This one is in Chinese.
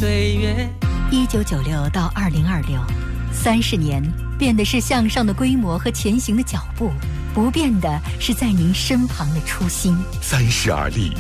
岁月。 1996到2026，30年，变的是向上的规模和前行的脚步，不变的是在您身旁的初心。 30而立，